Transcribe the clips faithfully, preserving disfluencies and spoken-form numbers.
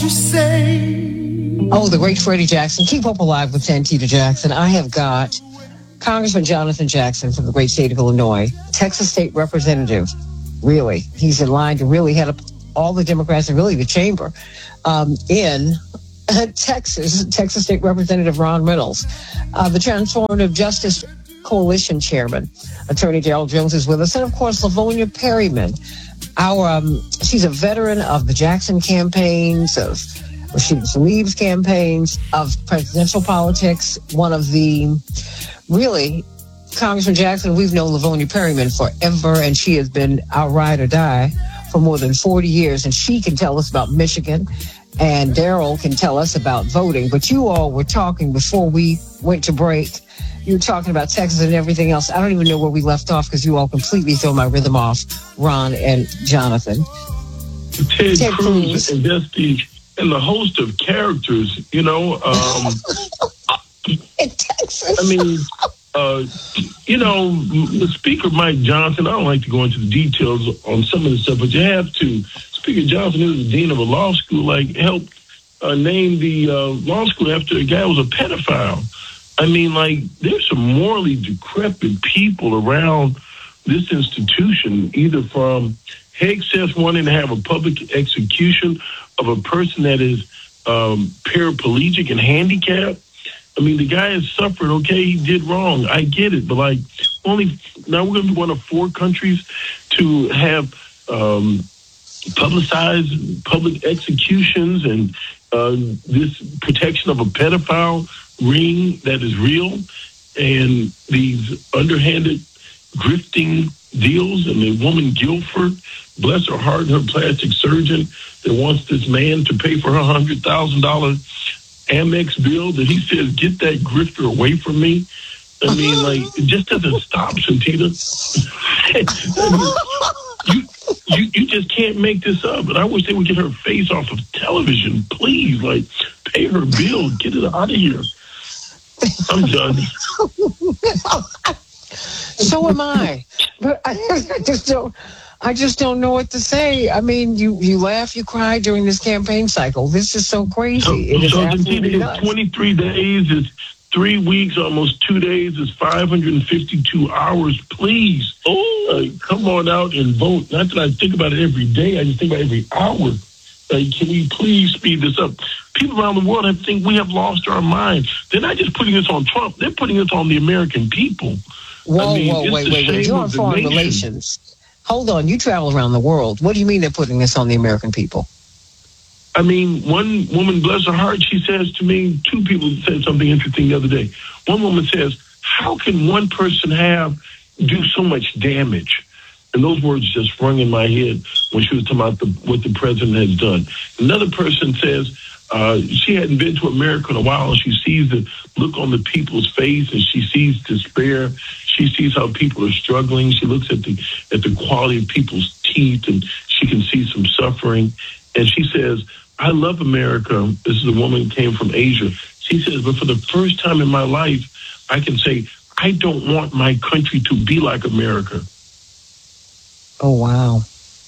Oh, the great Freddie Jackson. Keep up alive with Santita Jackson. I have got Congressman Jonathan Jackson from the great state of Illinois, Texas state representative. Really, he's in line to really head up all the Democrats and really the chamber um, in Texas. Texas State Representative Ron Reynolds, uh, the Transformative Justice Coalition Chairman, Attorney Darrell Jones is with us, and of course Lavonia Perryman. Our um, she's a veteran of the Jackson campaigns, of Rashida Tlaib's campaigns, of presidential politics. One of the really, Congressman Jackson, we've known Lavonia Perryman forever, and she has been our ride or die for more than forty years, and she can tell us about Michigan, and Darrell can tell us about voting. But you all were talking before we went to break. You were talking about Texas and everything else. I don't even know where we left off because you all completely throw my rhythm off, Ron and Jonathan. Ted, Ted Cruz, Cruz and just the and the host of characters, you know. Um, in Texas. I mean, uh, you know, Speaker Mike Johnson, I don't like to go into the details on some of the stuff, but you have to. Speaker Johnson is the dean of a law school, like, helped uh, name the uh, law school after a guy who was a pedophile. I mean, like, there's some morally decrepit people around this institution, either from Hegseth wanting to have a public execution of a person that is um, paraplegic and handicapped. I mean, the guy has suffered. Okay, he did wrong. I get it. But, like, only now we're going to be one of four countries to have um, publicized public executions and uh, this protection of a pedophile ring that is real, and these underhanded grifting deals. And the woman Guilford, bless her heart, her plastic surgeon that wants this man to pay for her one hundred thousand dollars Amex bill that he says, get that grifter away from me. I mean, like, it just doesn't stop, Santita. you, you, you just can't make this up. And I wish they would get her face off of television. Please, like, pay her bill. Get it out of here. I'm done. So am I. But I, I just don't. I just don't know what to say. I mean, you, you laugh, you cry during this campaign cycle. This is so crazy. So, it is so absolutely nuts. It's twenty-three days. It's three weeks, almost two days. It's five hundred fifty-two hours. Please, uh, come on out and vote. Not that I think about it every day. I just think about it every hour. Like, can we please speed this up? People around the world have think we have lost our mind. They're not just putting this on Trump. They're putting this on the American people. Whoa, I mean, whoa, wait, wait, wait. You're on foreign relations. Hold on. You travel around the world. What do you mean they're putting this on the American people? I mean, one woman, bless her heart, she says to me, two people said something interesting the other day. One woman says, how can one person have, do so much damage? And those words just rung in my head when she was talking about the, what the president has done. Another person says uh, she hadn't been to America in a while, and she sees the look on the people's face, and she sees despair. She sees how people are struggling. She looks at the at the quality of people's teeth, and she can see some suffering. And she says, I love America. This is a woman who came from Asia. She says, but for the first time in my life, I can say, I don't want my country to be like America. Oh, wow.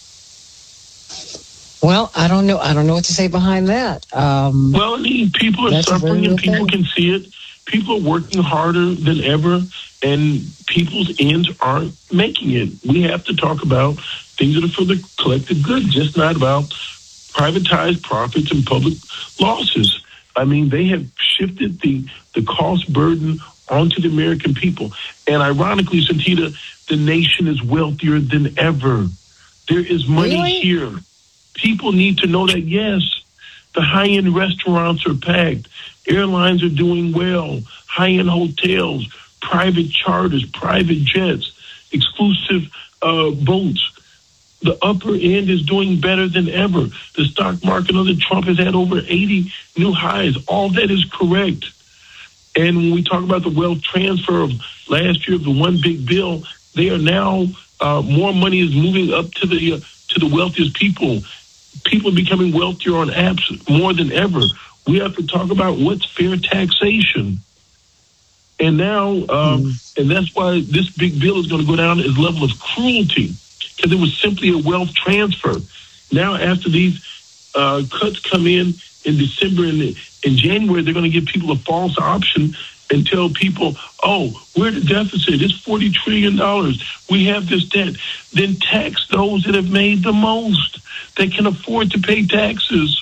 Well, I don't know. I don't know what to say behind that. Um, well, I mean, people are suffering and people thing. can see it. People are working harder than ever, and people's ends aren't making it. We have to talk about things that are for the collective good, just not about privatized profits and public losses. I mean, they have shifted the, the cost burden onto the American people. And ironically, Santita, the nation is wealthier than ever. There is money really? here. People need to know that, yes, the high-end restaurants are packed. Airlines are doing well. High-end hotels, private charters, private jets, exclusive uh, boats. The upper end is doing better than ever. The stock market under Trump has had over eighty new highs. All that is correct. And when we talk about the wealth transfer of last year of the one big bill, they are now, uh, more money is moving up to the uh, to the wealthiest people. People are becoming wealthier on apps more than ever. We have to talk about what's fair taxation. And now, um, mm. and that's why this big bill is going to go down as level of cruelty, because it was simply a wealth transfer. Now, after these uh, cuts come in in December and in January, they're going to give people a false option and tell people, oh, we're at a deficit. It's forty trillion dollars. We have this debt. Then tax those that have made the most, that can afford to pay taxes.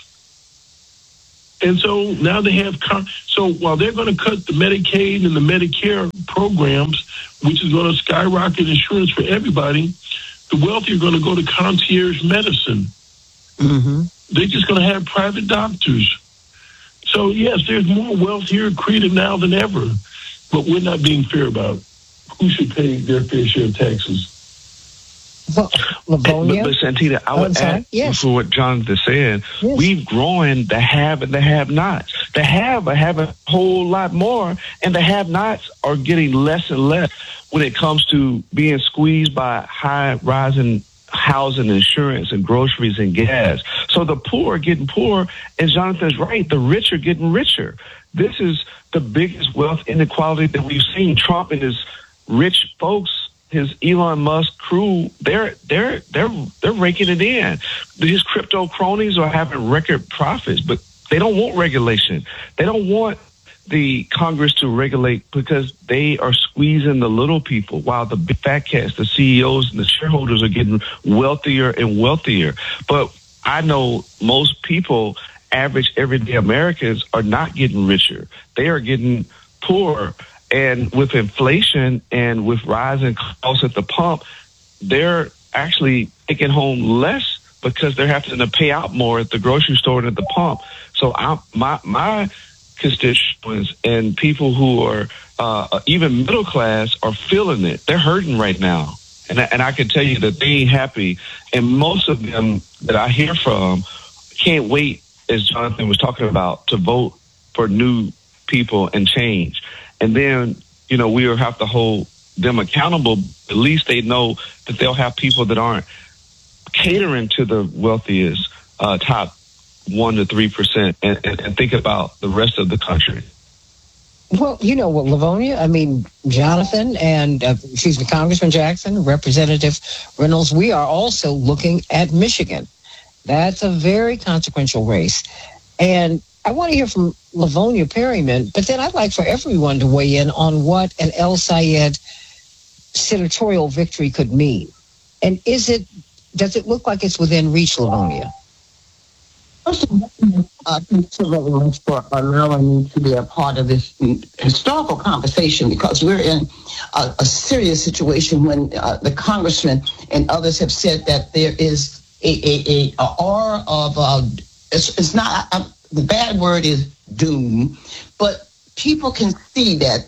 And so now they have, con- so while they're going to cut the Medicaid and the Medicare programs, which is going to skyrocket insurance for everybody, the wealthy are going to go to concierge medicine. Mm-hmm. They're just going to have private doctors. So, yes, there's more wealth here created now than ever, but we're not being fair about who should pay their fair share of taxes. Well, Livonia? But, but Santita, I would oh, add yes. for what Jonathan said, yes. we've grown the have and the have-nots. The have are having a whole lot more, and the have-nots are getting less and less when it comes to being squeezed by high rising housing, insurance, and groceries and gas. So the poor are getting poorer, and Jonathan's right, the rich are getting richer. This is the biggest wealth inequality that we've seen. Trump and his rich folks, his Elon Musk crew, they're they're they're they're raking it in. His crypto cronies are having record profits, but they don't want regulation. They don't want the Congress to regulate because they are squeezing the little people while the big fat cats, the C E Os and the shareholders are getting wealthier and wealthier. But I know most people, average everyday Americans, are not getting richer. They are getting poorer. And with inflation and with rising costs at the pump, they're actually taking home less because they're having to pay out more at the grocery store and at the pump. So I, my my constituents and people who are uh, even middle class are feeling it. They're hurting right now. And I, and I can tell you that they ain't happy. And most of them that I hear from can't wait, as Jonathan was talking about, to vote for new people and change. And then, you know, we will have to hold them accountable. At least they know that they'll have people that aren't catering to the wealthiest uh, top one to three percent, and, and, and think about the rest of the country. Well, you know what, Livonia, I mean, Jonathan and, uh, excuse me, Congressman Jackson, Representative Reynolds, we are also looking at Michigan. That's a very consequential race. And I want to hear from Livonia Perryman, but then I'd like for everyone to weigh in on what an El Sayed senatorial victory could mean. And is it, does it look like it's within reach, Livonia? First of all, uh, thanks so very much for allowing me to be a part of this historical conversation, because we're in a, a serious situation when uh, the congressman and others have said that there is a, a, a, a aura of, uh, it's, it's not, uh, the bad word is doom, but people can see that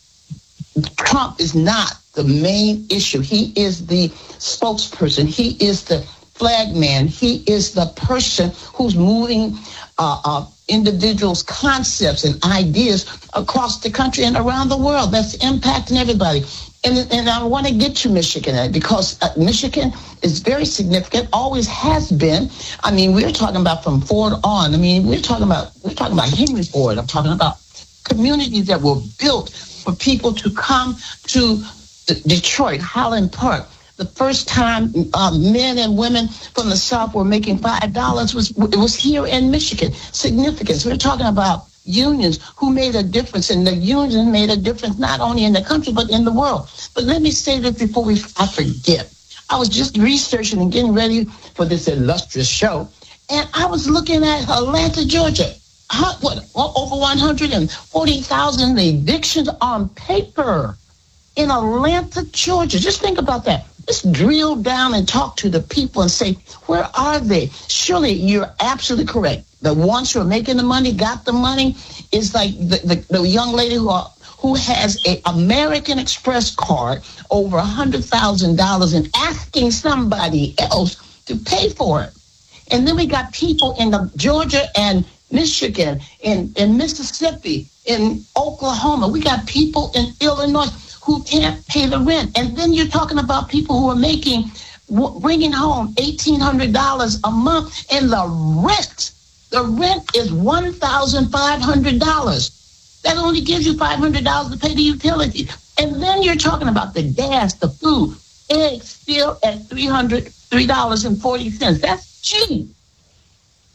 Trump is not the main issue. He is the spokesperson. He is the flag man. He is the person who's moving uh, uh, individuals' concepts and ideas across the country and around the world. That's impacting everybody. And, and I want to get to Michigan because uh, Michigan is very significant, always has been. I mean, we're talking about from Ford on. I mean, we're talking about we're talking about Henry Ford. I'm talking about communities that were built for people to come to D- Detroit, Highland Park. The first time um, men and women from the South were making five dollars was it was here in Michigan. Significance. We're talking about unions who made a difference, and the unions made a difference not only in the country but in the world. But let me say this before we I forget. I was just researching and getting ready for this illustrious show, and I was looking at Atlanta, Georgia. How, what, over one hundred forty thousand evictions on paper in Atlanta, Georgia. Just think about that. Let's drill down and talk to the people and say, where are they? Surely you're absolutely correct. The ones who are making the money, got the money, is like the, the, the young lady who are, who has an American Express card over one hundred thousand dollars and asking somebody else to pay for it. And then we got people in the Georgia and Michigan, in, in Mississippi, in Oklahoma. We got people in Illinois who can't pay the rent. And then you're talking about people who are making, bringing home eighteen hundred dollars a month, and the rent, the rent is one thousand five hundred dollars. That only gives you five hundred dollars to pay the utilities. And then you're talking about the gas, the food, eggs still at three hundred three dollars and forty cents. That's cheap.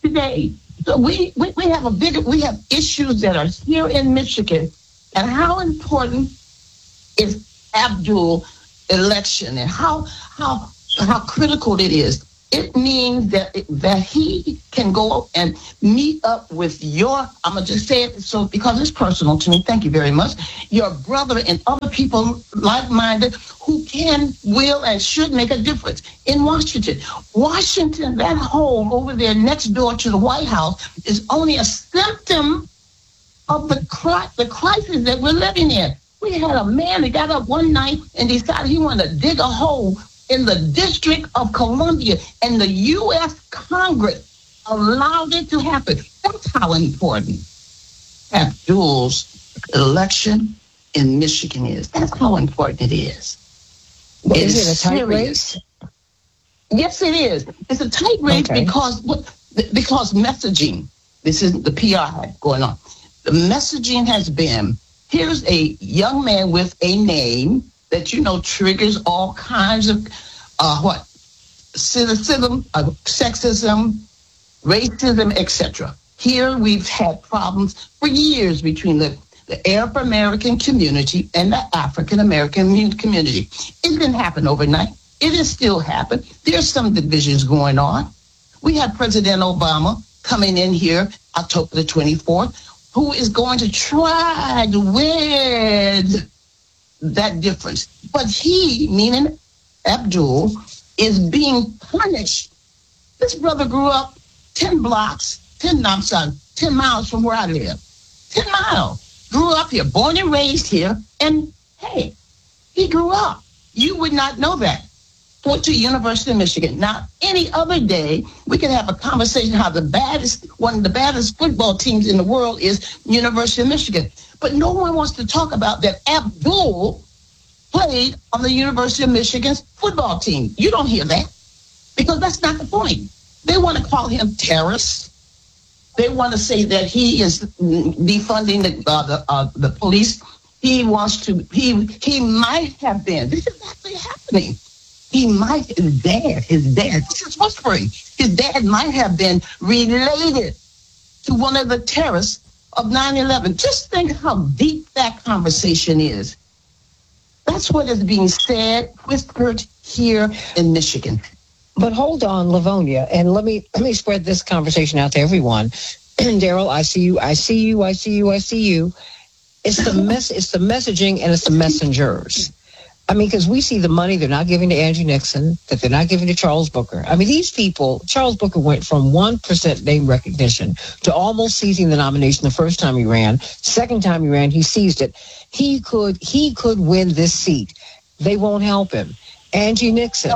today. So we, we, we have a big, we have issues that are here in Michigan. And how important is Abdul election and how how how critical it is. It means that it, that he can go and meet up with your, I'm going to just say it so because it's personal to me, thank you very much, your brother and other people like-minded who can, will, and should make a difference in Washington. Washington, that hole over there next door to the White House is only a symptom of the, cri- the crisis that we're living in. We had a man that got up one night and decided he wanted to dig a hole in the District of Columbia, and the U S Congress allowed it to happen. That's how important Abdul's election in Michigan is. That's how important it is. Well, it is is it a tight serious. race? Yes, it is. It's a tight race Okay. because because messaging. This isn't the P R going on. The messaging has been, here's a young man with a name that, you know, triggers all kinds of, uh, what, cynicism, uh, sexism, racism, et cetera. Here we've had problems for years between the, the Arab American community and the African American community. It didn't happen overnight. It is still happening. There's some divisions going on. We had President Obama coming in here October the twenty-fourth, who is going to try to wed that difference. But he, meaning Abdul, is being punished. This brother grew up ten blocks, ten, I'm sorry, ten miles from where I live. ten miles. Grew up here, born and raised here, and hey, he grew up. You would not know that. Went to University of Michigan. Now, any other day, we could have a conversation how the baddest, one of the baddest football teams in the world is University of Michigan. But no one wants to talk about that Abdul played on the University of Michigan's football team. You don't hear that because that's not the point. They want to call him terrorist. They want to say that he is defunding the uh, the, uh, the police. He wants to, he he might have been. This is actually happening. He might, his dad, his dad, this is whispering, his dad might have been related to one of the terrorists of nine eleven. Just think how deep that conversation is. That's what is being said, whispered here in Michigan. But hold on, Livonia, and let me let me spread this conversation out to everyone. Daryl, I see you, I see you, I see you, I see you. It's the mess, it's the messaging and it's the messengers. I mean, because we see the money they're not giving to Andrew Nixon, that they're not giving to Charles Booker. I mean, these people, Charles Booker went from one percent name recognition to almost seizing the nomination the first time he ran. Second time he ran, he seized it. He could, he could win this seat. They won't help him. Angie Nixon,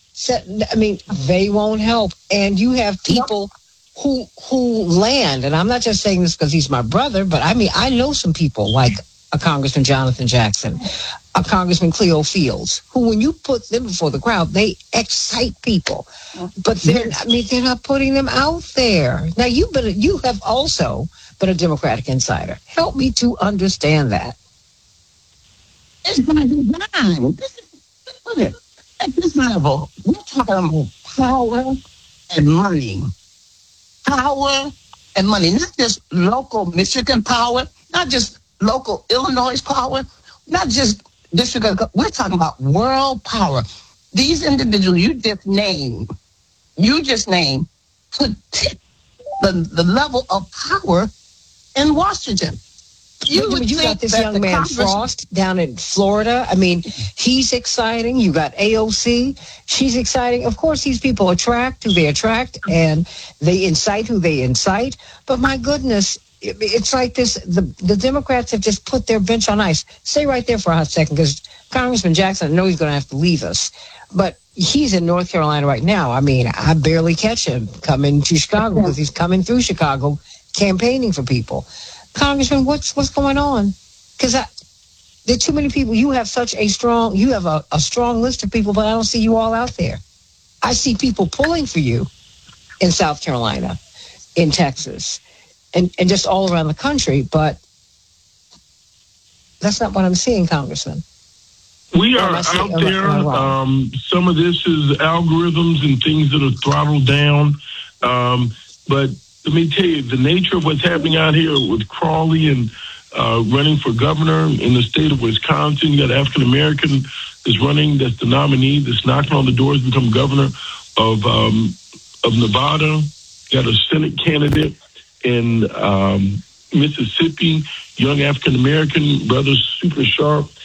I mean, they won't help. And you have people who, who land, and I'm not just saying this because he's my brother, but I mean, I know some people like a Congressman Jonathan Jackson, a Congressman Cleo Fields, who when you put them before the crowd, they excite people. But they're, I mean, they're not putting them out there. Now, you've been, you have also been a Democratic insider. Help me to understand that. It's by design. This is, look at, at this level, we're talking about power and money. Power and money, not just local Michigan power, not just local Illinois power, not just district of, we're talking about world power. These individuals you just named, you just named, could tip the, the level of power in Washington. You, would you got think this that young the man Congress- Frost down in Florida. I mean, he's exciting. You got A O C. She's exciting. Of course, these people attract who they attract, and they incite who they incite. But my goodness, it- it's like this. The, the Democrats have just put their bench on ice. Stay right there for a hot second, because Congressman Jackson, I know he's going to have to leave us. But he's in North Carolina right now. I mean, I barely catch him coming to Chicago because he's coming through Chicago campaigning for people. Congressman, what's what's going on? Because there are too many people. You have such a strong, you have a, a strong list of people, but I don't see you all out there. I see people pulling for you in South Carolina, in Texas, and, and just all around the country, but that's not what I'm seeing, Congressman. We Or are am I saying- out am I- there. am I wrong? Um, some of this is algorithms and things that are throttled down. Um, But let me tell you, the nature of what's happening out here with Crawley and uh, running for governor in the state of Wisconsin, you got an African American that's running, that's the nominee, that's knocking on the doors to become governor of um, of Nevada. You got a Senate candidate in um, Mississippi, young African American, brother, super sharp.